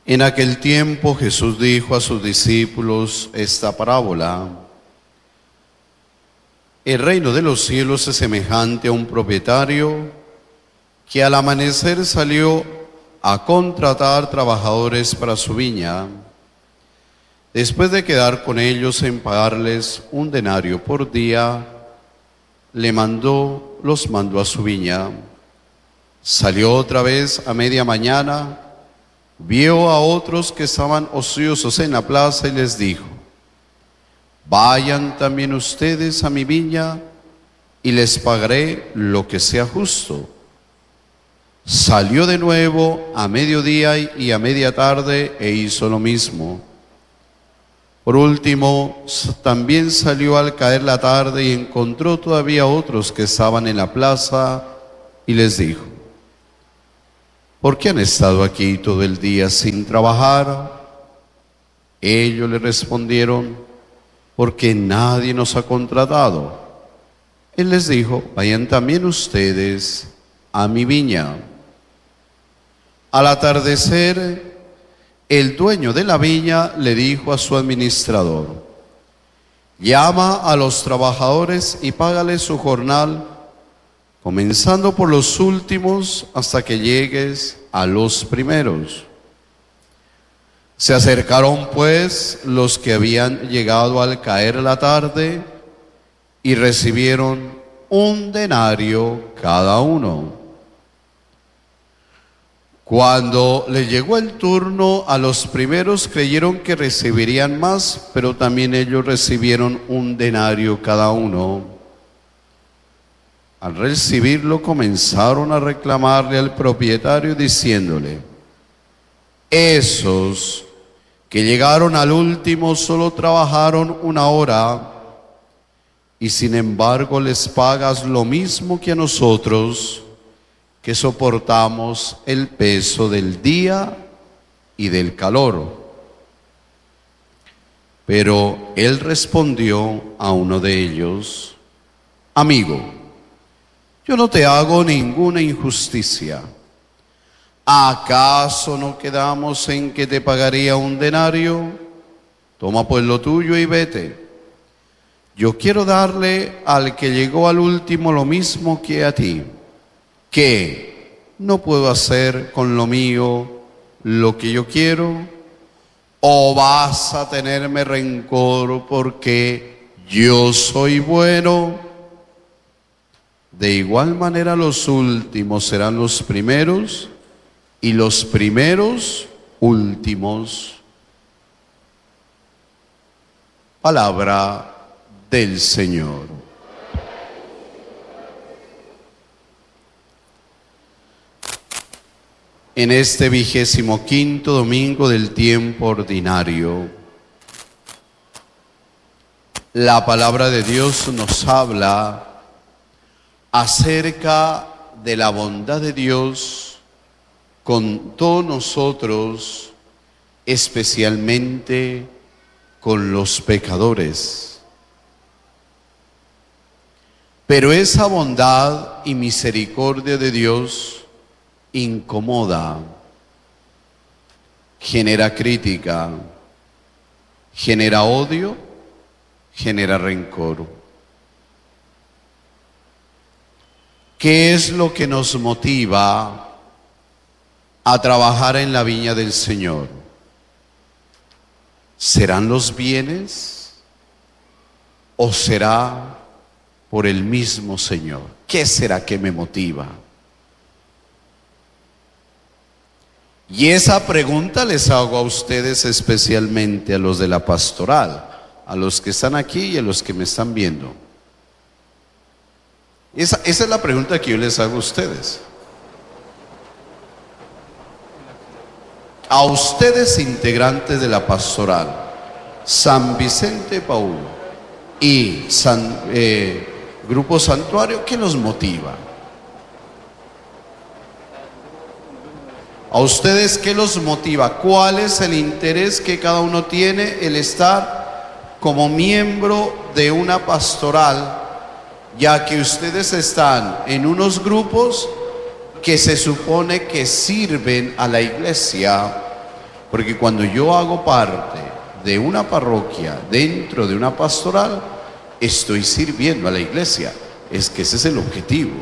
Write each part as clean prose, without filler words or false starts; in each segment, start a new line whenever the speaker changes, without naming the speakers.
En aquel tiempo Jesús dijo a sus discípulos esta parábola: El reino de los cielos es semejante a un propietario que al amanecer salió a contratar trabajadores para su viña. Después de quedar con ellos en pagarles un denario por día, los mandó a su viña. Salió otra vez a media mañana, vio a otros que estaban ociosos en la plaza y les dijo: Vayan también ustedes a mi viña y les pagaré lo que sea justo. Salió de nuevo a mediodía y a media tarde e hizo lo mismo. Por último, también salió al caer la tarde y encontró todavía otros que estaban en la plaza y les dijo: ¿Por qué han estado aquí todo el día sin trabajar? Ellos le respondieron: porque nadie nos ha contratado. Él les dijo: Vayan también ustedes a mi viña. Al atardecer, el dueño de la viña le dijo a su administrador: Llama a los trabajadores y págales su jornal, comenzando por los últimos hasta que llegues a los primeros. Se acercaron pues los que habían llegado al caer la tarde y recibieron un denario cada uno. Cuando le llegó el turno a los primeros, creyeron que recibirían más, pero también ellos recibieron un denario cada uno. Al recibirlo comenzaron a reclamarle al propietario diciéndole: Esos que llegaron al último solo trabajaron 1 hora y sin embargo les pagas lo mismo que a nosotros, que soportamos el peso del día y del calor. Pero él respondió a uno de ellos: Amigo, yo no te hago ninguna injusticia. ¿Acaso no quedamos en que te pagaría un denario? Toma pues lo tuyo y vete. Yo quiero darle al que llegó al último lo mismo que a ti. ¿Qué? ¿No puedo hacer con lo mío lo que yo quiero? ¿O vas a tenerme rencor porque yo soy bueno? De igual manera los últimos serán los primeros y los primeros últimos. Palabra del Señor. En este 25º domingo del tiempo ordinario, la palabra de Dios nos habla acerca de la bondad de Dios con todos nosotros, especialmente con los pecadores. Pero esa bondad y misericordia de Dios incomoda, genera crítica, genera odio, genera rencor. ¿Qué es lo que nos motiva a trabajar en la viña del Señor? ¿Serán los bienes o será por el mismo Señor? ¿Qué será que me motiva? Y esa pregunta les hago a ustedes, especialmente a los de la pastoral, a los que están aquí y a los que me están viendo. Esa es la pregunta que yo les hago a ustedes. A ustedes, integrantes de la pastoral San Vicente Paúl y Grupo Santuario, ¿qué los motiva? ¿A ustedes qué los motiva? ¿Cuál es el interés que cada uno tiene el estar como miembro de una pastoral, ya que ustedes están en unos grupos que se supone que sirven a la iglesia, Porque cuando yo hago parte de una parroquia dentro de una pastoral, estoy sirviendo a la iglesia. Es que ese es el objetivo.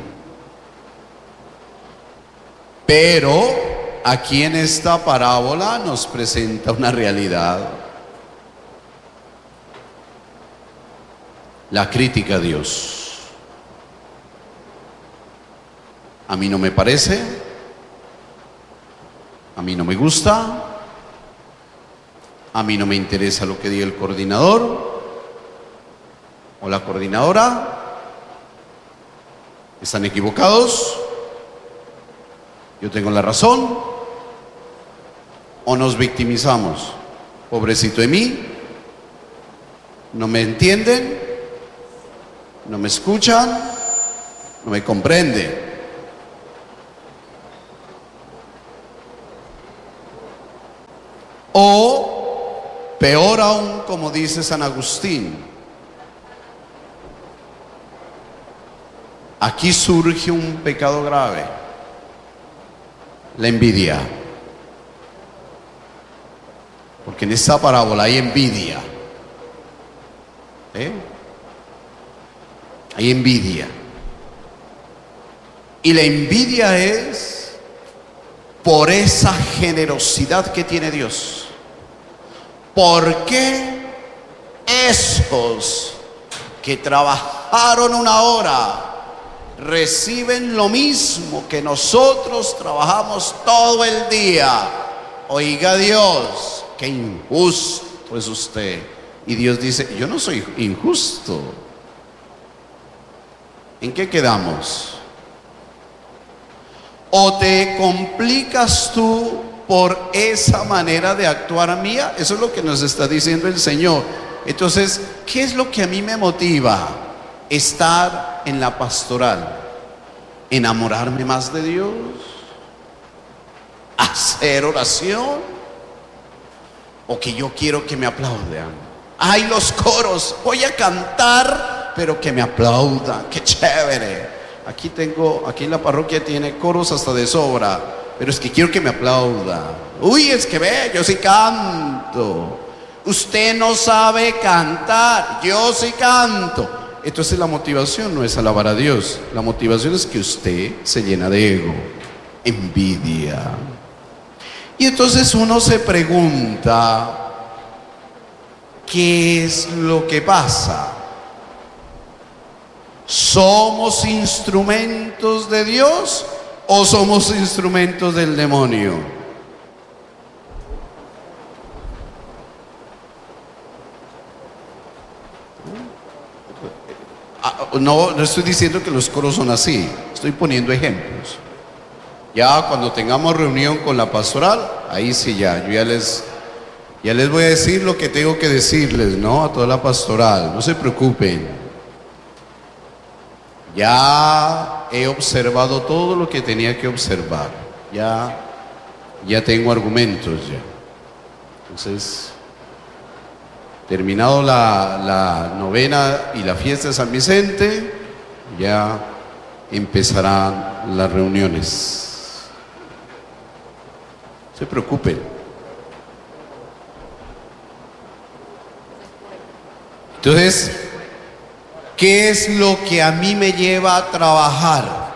Pero aquí en esta parábola nos presenta una realidad. La crítica a Dios. A mí no me parece, a mí no me gusta, a mí no me interesa lo que diga el coordinador o la coordinadora. Están equivocados, yo tengo la razón. O nos victimizamos, pobrecito de mí, no me entienden, no me escuchan, no me comprenden. O peor aún, como dice San Agustín, aquí surge un pecado grave, la envidia. Porque en esta parábola hay envidia. Hay envidia. Y la envidia es por esa generosidad que tiene Dios. ¿Por qué esos que trabajaron una hora reciben lo mismo que nosotros trabajamos todo el día? Oiga Dios, qué injusto es usted. Y Dios dice, yo no soy injusto. ¿En qué quedamos? ¿O te complicas tú por esa manera de actuar mía? Eso es lo que nos está diciendo el Señor. Entonces, ¿qué es lo que a mí me motiva? Estar en la pastoral, enamorarme más de Dios, hacer oración, o que yo quiero que me aplaudan. Ay, los coros, voy a cantar, pero que me aplaudan, qué chévere. Aquí en la parroquia tiene coros hasta de sobra, pero es que quiero que me aplaudan. Uy, es que ve, yo sí canto. Usted no sabe cantar, yo sí canto. Entonces la motivación no es alabar a Dios, la motivación es que usted se llena de ego, envidia. Y entonces uno se pregunta, ¿qué es lo que pasa? ¿Somos instrumentos de Dios o somos instrumentos del demonio? No estoy diciendo que los coros son así, estoy poniendo ejemplos. Ya cuando tengamos reunión con la pastoral, ahí sí yo ya les voy a decir lo que tengo que decirles, ¿no? A toda la pastoral, no se preocupen. Ya he observado todo lo que tenía que observar. Ya tengo argumentos ya. Entonces, terminado la novena y la fiesta de San Vicente, ya empezarán las reuniones. No se preocupen. Entonces, ¿qué es lo que a mí me lleva a trabajar?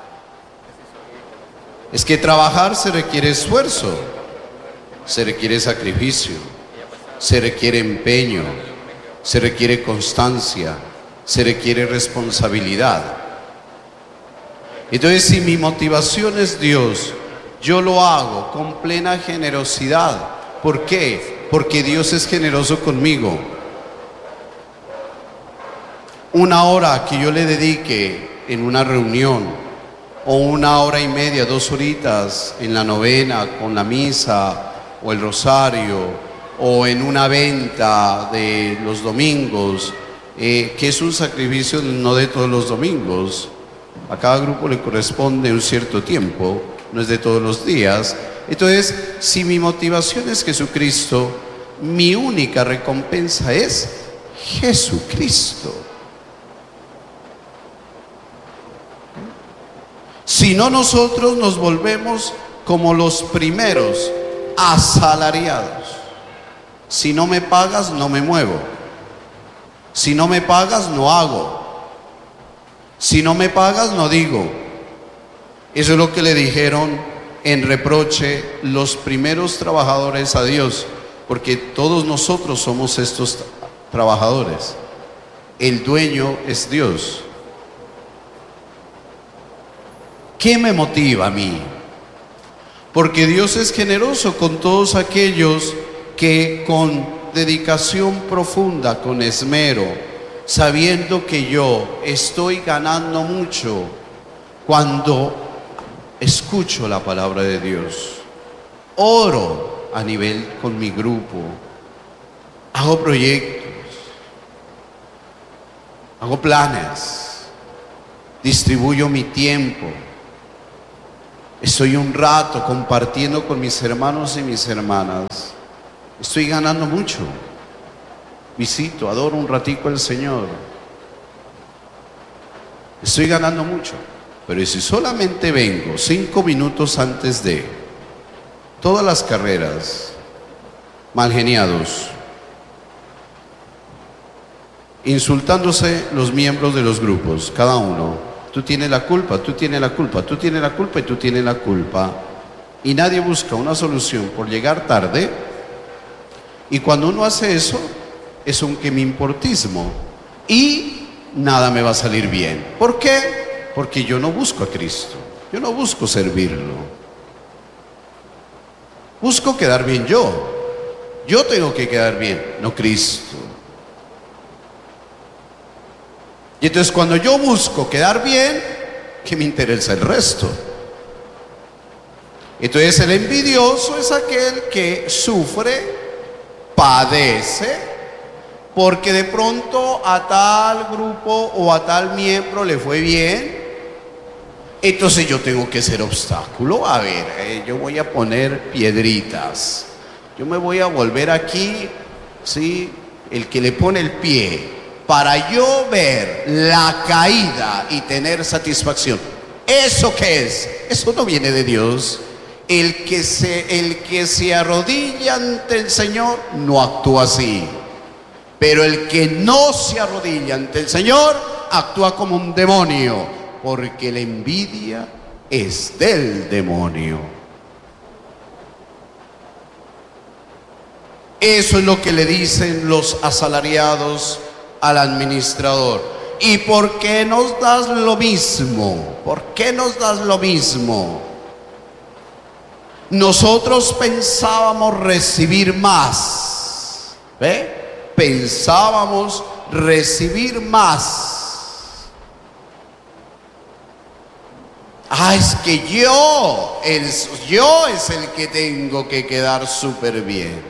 Es que trabajar se requiere esfuerzo, se requiere sacrificio, se requiere empeño, se requiere constancia, se requiere responsabilidad. Entonces, si mi motivación es Dios, yo lo hago con plena generosidad. ¿Por qué? Porque Dios es generoso conmigo. Una hora que yo le dedique en una reunión, o una hora y media, 2 horitas en la novena con la misa o el rosario, o en una venta de los domingos, que es un sacrificio no de todos los domingos. A cada grupo le corresponde un cierto tiempo, no es de todos los días. Entonces, si mi motivación es Jesucristo, mi única recompensa es Jesucristo. Si no, nosotros nos volvemos como los primeros asalariados. Si no me pagas, no me muevo. Si no me pagas, no hago. Si no me pagas, no digo. Eso es lo que le dijeron en reproche los primeros trabajadores a Dios, porque todos nosotros somos estos trabajadores. El dueño es Dios. ¿Qué me motiva a mí? Porque Dios es generoso con todos aquellos que con dedicación profunda, con esmero, sabiendo que yo estoy ganando mucho cuando escucho la palabra de Dios, oro a nivel con mi grupo, hago proyectos, hago planes, distribuyo mi tiempo, estoy un rato compartiendo con mis hermanos y mis hermanas, estoy ganando mucho. Visito, adoro un ratico al Señor, estoy ganando mucho. Pero si solamente vengo 5 minutos antes de todas las carreras, mal geniados, insultándose los miembros de los grupos, cada uno, tú tienes la culpa, tú tienes la culpa, tú tienes la culpa y tú tienes la culpa, y nadie busca una solución por llegar tarde, y cuando uno hace eso, es un que me importismo, y nada me va a salir bien. ¿Por qué? Porque yo no busco a Cristo, yo no busco servirlo, busco quedar bien yo tengo que quedar bien, no Cristo. Y entonces cuando yo busco quedar bien, ¿qué me interesa el resto? Entonces el envidioso es aquel que sufre, padece, porque de pronto a tal grupo o a tal miembro le fue bien. Entonces yo tengo que ser obstáculo. A ver, yo voy a poner piedritas. Yo me voy a volver aquí, ¿sí? El que le pone el pie, para yo ver la caída y tener satisfacción. ¿Eso qué es? Eso no viene de Dios. El que se arrodilla ante el Señor no actúa así. Pero el que no se arrodilla ante el Señor actúa como un demonio. Porque la envidia es del demonio. Eso es lo que le dicen los asalariados al administrador. ¿Y por qué nos das lo mismo? ¿Por qué nos das lo mismo? Nosotros pensábamos recibir más. ¿Ve? Pensábamos recibir más. Es que yo es el que tengo que quedar súper bien.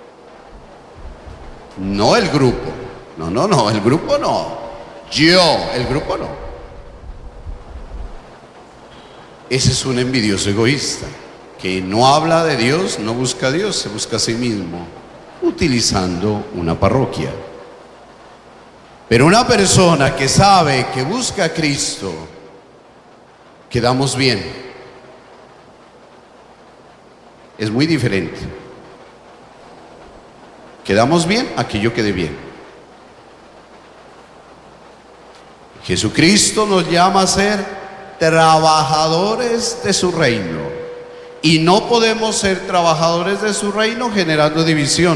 No el grupo. No, el grupo no. El grupo no. Ese es un envidioso egoísta, que no habla de Dios, no busca a Dios, se busca a sí mismo, utilizando una parroquia. Pero una persona que sabe que busca a Cristo, quedamos bien. Es muy diferente. Quedamos bien a que yo quede bien. Jesucristo nos llama a ser trabajadores de su reino. Y no podemos ser trabajadores de su reino generando división.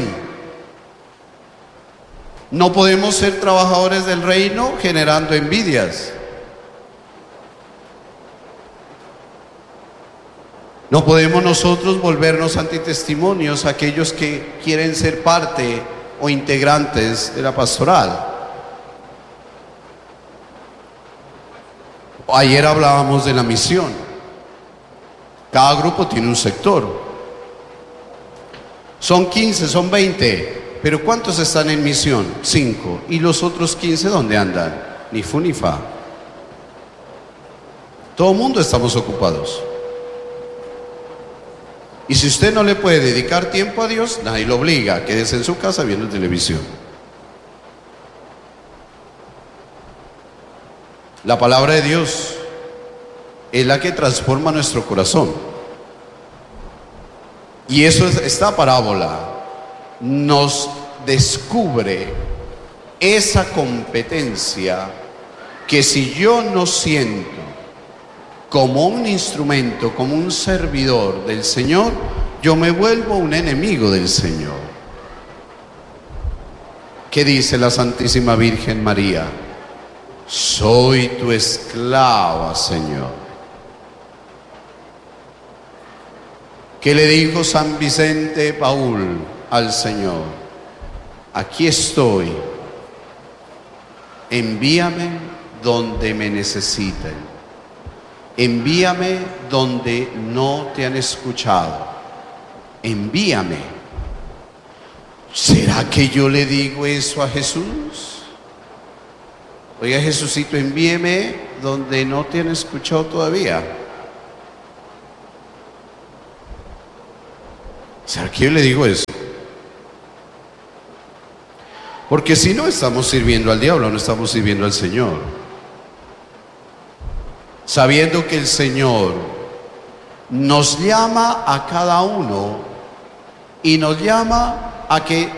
No podemos ser trabajadores del reino generando envidias. No podemos nosotros volvernos antitestimonios a aquellos que quieren ser parte o integrantes de la pastoral. Ayer hablábamos de la misión. Cada grupo tiene un sector. Son 15, son 20. Pero ¿cuántos están en misión? 5. ¿Y los otros 15 dónde andan? Ni fu ni fa. Todo el mundo estamos ocupados. Y si usted no le puede dedicar tiempo a Dios, nadie lo obliga, quédese en su casa viendo televisión. La palabra de Dios es la que transforma nuestro corazón. Y esta parábola nos descubre esa competencia que si yo no siento como un instrumento, como un servidor del Señor, yo me vuelvo un enemigo del Señor. ¿Qué dice la Santísima Virgen María? Soy tu esclava, Señor. ¿Qué le dijo San Vicente Paúl al Señor? Aquí estoy, envíame donde me necesiten, envíame donde no te han escuchado, envíame. ¿Será que yo le digo eso a Jesús? Oiga, Jesucito, envíeme donde no te han escuchado todavía. ¿Será que yo le digo eso? Porque si no, estamos sirviendo al diablo, no estamos sirviendo al Señor. Sabiendo que el Señor nos llama a cada uno y nos llama a que